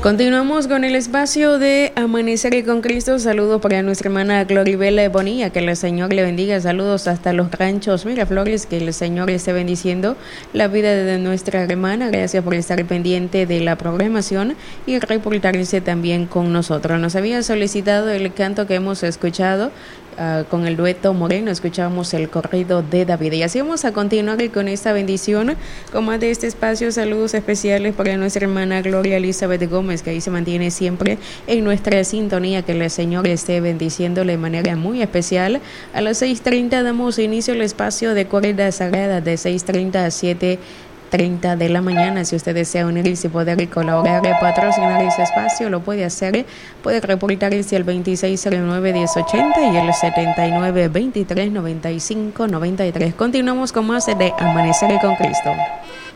Continuamos con el espacio de Amanecer con Cristo. Saludos para nuestra hermana Gloribela Bonilla, que el Señor le bendiga. Saludos hasta los ranchos Miraflores, que el Señor le esté bendiciendo la vida de nuestra hermana. Gracias por estar pendiente de la programación y reportarse también con nosotros. Nos había solicitado el canto que hemos escuchado. Con el dueto Moreno escuchábamos el corrido de David, y así vamos a continuar con esta bendición. Como de este espacio, saludos especiales para nuestra hermana Gloria Elizabeth Gómez, que ahí se mantiene siempre en nuestra sintonía. Que el Señor esté bendiciéndole de manera muy especial. A las 6:30 damos inicio al espacio de Corrida Sagrada, de 6:30 a 7:30 de la mañana. Si usted desea unirse y poder colaborar, patrocinar ese espacio, lo puede hacer. Puede reportarse al 2609-1080 y el 7923-9593. Continuamos con más de Amanecer con Cristo.